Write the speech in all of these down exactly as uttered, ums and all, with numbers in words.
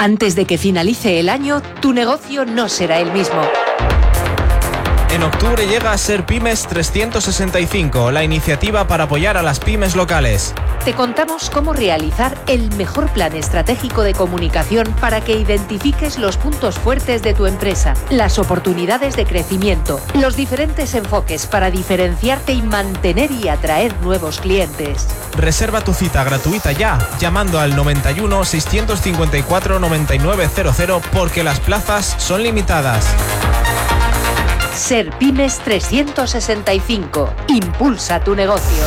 Antes de que finalice el año, tu negocio no será el mismo. En octubre llega Ser Pymes trescientos sesenta y cinco, la iniciativa para apoyar a las pymes locales. Te contamos cómo realizar el mejor plan estratégico de comunicación para que identifiques los puntos fuertes de tu empresa, las oportunidades de crecimiento, los diferentes enfoques para diferenciarte y mantener y atraer nuevos clientes. Reserva tu cita gratuita ya, llamando al noventa y uno, seiscientos cincuenta y cuatro, noventa y nueve cero cero, porque las plazas son limitadas. Ser Pymes trescientos sesenta y cinco. Impulsa tu negocio.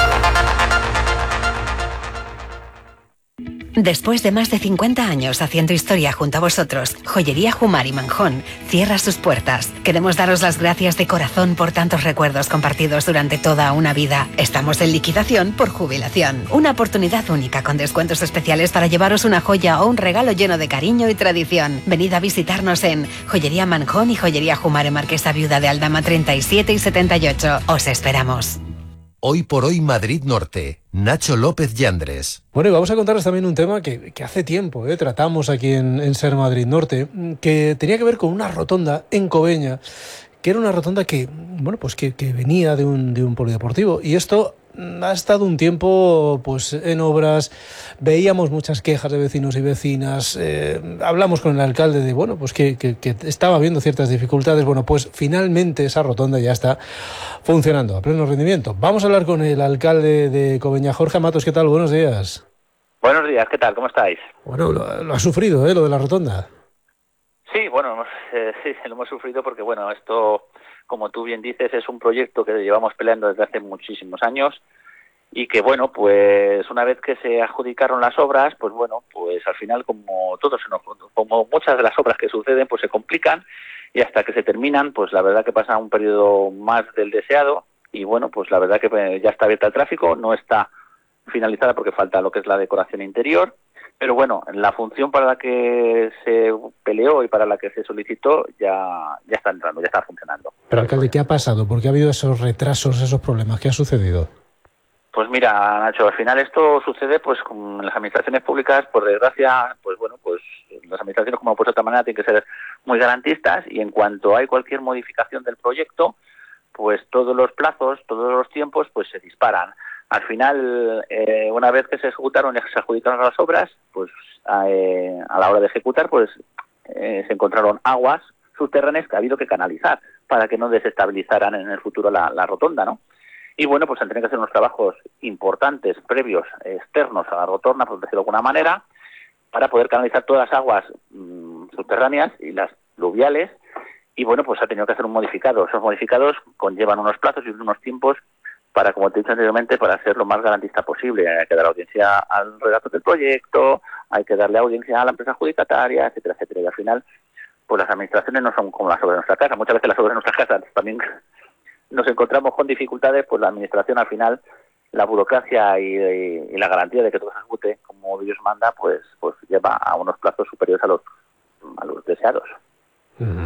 Después de más de cincuenta años haciendo historia junto a vosotros, Joyería Jumar y Manjón cierra sus puertas. Queremos daros las gracias de corazón por tantos recuerdos compartidos durante toda una vida. Estamos en liquidación por jubilación. Una oportunidad única con descuentos especiales para llevaros una joya o un regalo lleno de cariño y tradición. Venid a visitarnos en Joyería Manjón y Joyería Jumar en Marquesa Viuda de Aldama treinta y siete y setenta y ocho. Os esperamos. Hoy por hoy Madrid Norte, Nacho López Yandres. Bueno, y vamos a contaros también un tema que, que hace tiempo eh, tratamos aquí en, en Ser Madrid Norte, que tenía que ver con una rotonda en Cobeña, que era una rotonda que, bueno, pues que, que venía de un, de un polideportivo, y esto ha estado un tiempo pues en obras. Veíamos muchas quejas de vecinos y vecinas, eh, hablamos con el alcalde de bueno pues que, que, que estaba habiendo ciertas dificultades. Bueno, pues finalmente esa rotonda ya está funcionando a pleno rendimiento. Vamos a hablar con el alcalde de Cobeña, Jorge Matos. ¿Qué tal? Buenos días. Buenos días, ¿qué tal? ¿Cómo estáis? Bueno, lo, lo ha sufrido, ¿eh? Lo de la rotonda. Sí, bueno, eh, sí, lo hemos sufrido porque, bueno, esto, como tú bien dices, es un proyecto que llevamos peleando desde hace muchísimos años y que, bueno, pues una vez que se adjudicaron las obras, pues bueno, pues al final, como todos, como muchas de las obras que suceden, pues se complican y hasta que se terminan, pues la verdad que pasa un periodo más del deseado y, bueno, pues la verdad que ya está abierta el tráfico, no está finalizada porque falta lo que es la decoración interior. Pero bueno, la función para la que se peleó y para la que se solicitó ya, ya está entrando, ya está funcionando. Pero, alcalde, ¿qué ha pasado? ¿Por qué ha habido esos retrasos, esos problemas? ¿Qué ha sucedido? Pues mira, Nacho, al final esto sucede pues con las administraciones públicas, por desgracia, pues bueno, pues las administraciones, como pues de otra manera, tienen que ser muy garantistas y en cuanto hay cualquier modificación del proyecto, pues todos los plazos, todos los tiempos, pues se disparan. Al final, eh, una vez que se ejecutaron y se adjudicaron las obras, pues eh, a la hora de ejecutar, pues eh, se encontraron aguas subterráneas que ha habido que canalizar para que no desestabilizaran en el futuro la, la rotonda, ¿no? Y bueno, pues han tenido que hacer unos trabajos importantes, previos, externos a la rotonda, por decirlo de alguna manera, para poder canalizar todas las aguas mmm, subterráneas y las pluviales. Y bueno, pues ha tenido que hacer un modificado. Esos modificados conllevan unos plazos y unos tiempos para, como te he dicho anteriormente, para ser lo más garantista posible. Hay que dar audiencia al redactor del proyecto, hay que darle audiencia a la empresa adjudicataria, etcétera, etcétera. Y al final, pues las administraciones no son como las obras de nuestra casa. Muchas veces las obras de nuestras casas también nos encontramos con dificultades, pues la administración al final, la burocracia y, y, y la garantía de que todo se ejecute como Dios manda, pues pues lleva a unos plazos superiores a los, a los deseados. Uh-huh.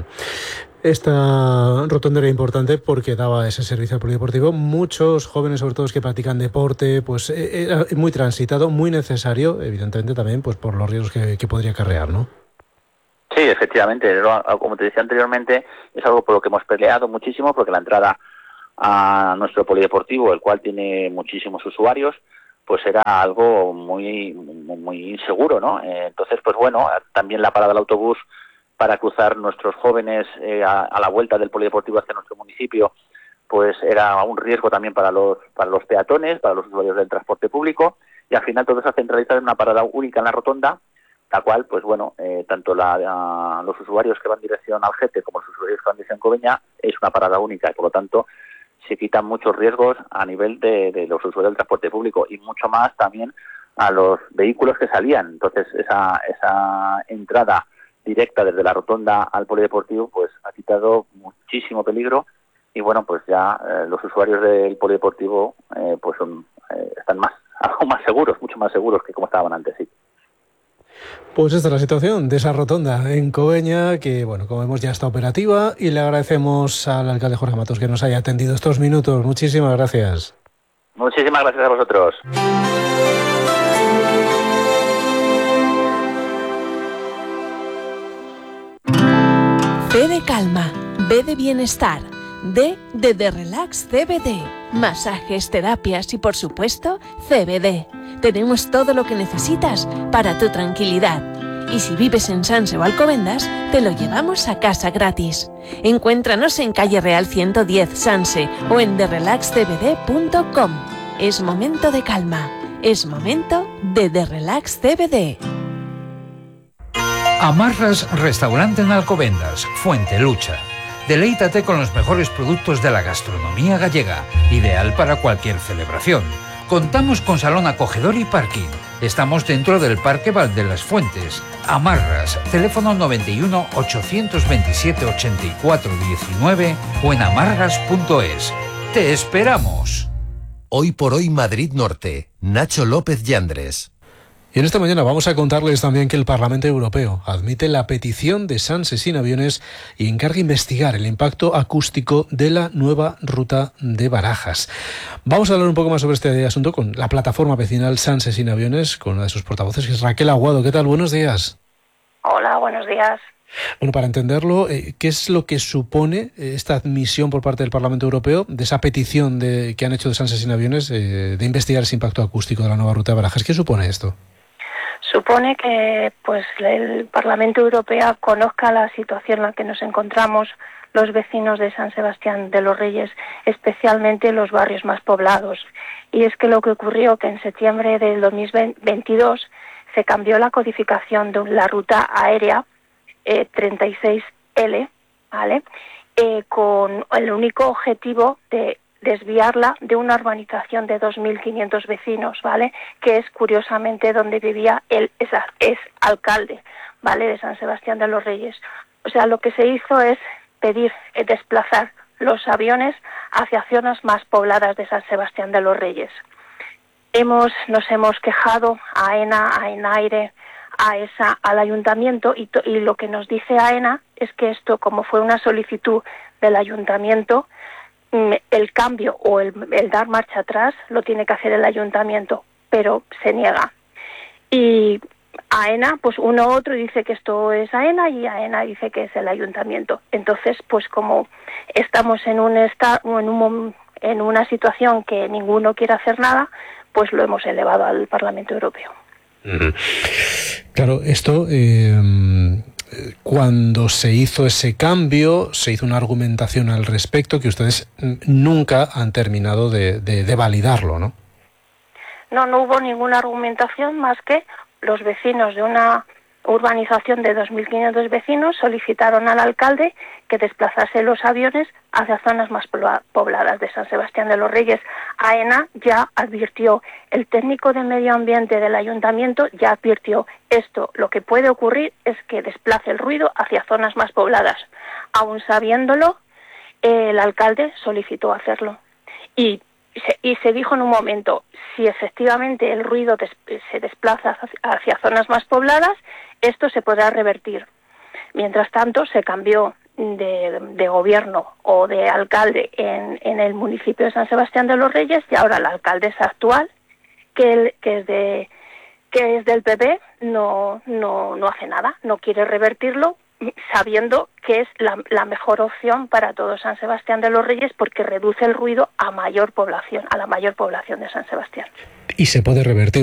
Esta rotonda era importante porque daba ese servicio al polideportivo. Muchos jóvenes, sobre todo los que practican deporte, pues era muy transitado, muy necesario, evidentemente también pues por los riesgos que, que podría acarrear, ¿no? Sí, efectivamente, como te decía anteriormente, es algo por lo que hemos peleado muchísimo, porque la entrada a nuestro polideportivo, el cual tiene muchísimos usuarios, pues era algo muy muy inseguro, ¿no? Entonces, pues bueno, también la parada del autobús para cruzar nuestros jóvenes eh, a, a la vuelta del polideportivo hacia nuestro municipio, pues era un riesgo también para los para los peatones, para los usuarios del transporte público, y al final todo se ha centralizado en una parada única en la rotonda, la cual, pues bueno, eh, tanto la, la, los usuarios que van en dirección al Algete como los usuarios que van en dirección Cobeña es una parada única, y por lo tanto se quitan muchos riesgos a nivel de, de los usuarios del transporte público y mucho más también a los vehículos que salían. Entonces esa esa entrada directa desde la rotonda al polideportivo pues ha quitado muchísimo peligro y bueno, pues ya eh, los usuarios del polideportivo eh, pues son, eh, están más algo más seguros, mucho más seguros que como estaban antes, sí. Pues esta es la situación de esa rotonda en Cobeña, que bueno, como vemos ya está operativa, y le agradecemos al alcalde Jorge Matos que nos haya atendido estos minutos. Muchísimas gracias. Muchísimas gracias a vosotros. 。 . 。 . 。 . . . . . . . . . . . . . . . . . . . . . . . . . . . 。 . . . 。 . . 。 . 。 . 。 . 。 . 。 . 。 . 。 . 。 . 。 . B de calma, B de bienestar, D de The Relax C B D, masajes, terapias y por supuesto C B D. Tenemos todo lo que necesitas para tu tranquilidad. Y si vives en Sanse o Alcobendas, te lo llevamos a casa gratis. Encuéntranos en Calle Real ciento diez Sanse o en the relax c b d punto com. Es momento de calma. Es momento de The Relax C B D. Amarras Restaurante en Alcobendas, Fuente Lucha. Deleítate con los mejores productos de la gastronomía gallega, ideal para cualquier celebración. Contamos con salón acogedor y parking. Estamos dentro del Parque Val de las Fuentes. Amarras, teléfono noventa y uno, ochocientos veintisiete, ochenta y cuatro diecinueve o en amarras punto es. ¡Te esperamos! Hoy por hoy Madrid Norte, Nacho López Yandres. Y en esta mañana vamos a contarles también que el Parlamento Europeo admite la petición de Sanse Sin Aviones y encarga investigar el impacto acústico de la nueva ruta de Barajas. Vamos a hablar un poco más sobre este asunto con la plataforma vecinal Sanse Sin Aviones, con una de sus portavoces, que es Raquel Aguado. ¿Qué tal? Buenos días. Hola, buenos días. Bueno, para entenderlo, eh, ¿qué es lo que supone eh, esta admisión por parte del Parlamento Europeo de esa petición de, que han hecho de Sanse Sin Aviones eh, de investigar ese impacto acústico de la nueva ruta de Barajas? ¿Qué supone esto? Supone que pues el Parlamento Europeo conozca la situación en la que nos encontramos los vecinos de San Sebastián de los Reyes, especialmente los barrios más poblados. Y es que lo que ocurrió que en septiembre del dos mil veintidós se cambió la codificación de la ruta aérea eh, treinta y seis L, ¿vale? Eh, con el único objetivo de desviarla de una urbanización de dos mil quinientos vecinos, ¿vale? Que es curiosamente donde vivía el es, es alcalde, ¿vale? De San Sebastián de los Reyes. O sea, lo que se hizo es pedir eh, desplazar los aviones hacia zonas más pobladas de San Sebastián de los Reyes. Hemos, nos hemos quejado a AENA, a ENAIRE, a esa, al ayuntamiento y, to, y lo que nos dice AENA es que esto, como fue una solicitud del ayuntamiento, el cambio o el, el dar marcha atrás lo tiene que hacer el ayuntamiento, pero se niega. Y AENA, pues uno u otro dice que esto es AENA y AENA dice que es el ayuntamiento. Entonces, pues como estamos en un esta, en un en una situación que ninguno quiere hacer nada, pues lo hemos elevado al Parlamento Europeo. Claro, esto eh... cuando se hizo ese cambio, se hizo una argumentación al respecto que ustedes nunca han terminado de, de, de validarlo, ¿no? No, no hubo ninguna argumentación más que los vecinos de una urbanización de dos mil quinientos vecinos solicitaron al alcalde que desplazase los aviones hacia zonas más pobladas de San Sebastián de los Reyes. AENA ya advirtió, el técnico de medio ambiente del ayuntamiento ya advirtió esto. Lo que puede ocurrir es que desplace el ruido hacia zonas más pobladas. Aún sabiéndolo, el alcalde solicitó hacerlo. Y se, y se dijo en un momento, si efectivamente el ruido des, se desplaza hacia zonas más pobladas, esto se podrá revertir. Mientras tanto, se cambió de, de gobierno o de alcalde en, en el municipio de San Sebastián de los Reyes y ahora la alcaldesa actual, que, el, que, es, de, que es del P P, no, no, no hace nada, no quiere revertirlo, sabiendo que es la, la mejor opción para todo San Sebastián de los Reyes porque reduce el ruido a mayor población, a la mayor población de San Sebastián. Y se puede revertir.